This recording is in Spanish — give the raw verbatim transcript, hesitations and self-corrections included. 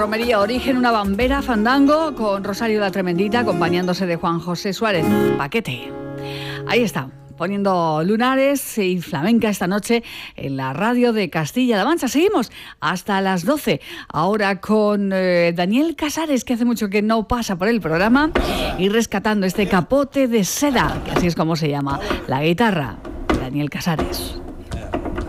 Romería Origen, una bambera fandango con Rosario la Tremendita acompañándose de Juan José Suárez. Paquete. Ahí está, poniendo lunares y flamenca esta noche en la radio de Castilla-La Mancha. Seguimos hasta las doce, ahora con eh, Daniel Casares, que hace mucho que no pasa por el programa, y rescatando este capote de seda, que así es como se llama, la guitarra. Daniel Casares.